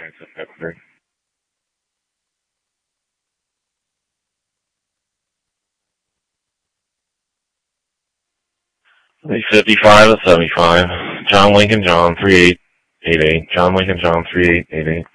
Transit Network. 55 to 75. John Lincoln John 3888. John Lincoln John 3888.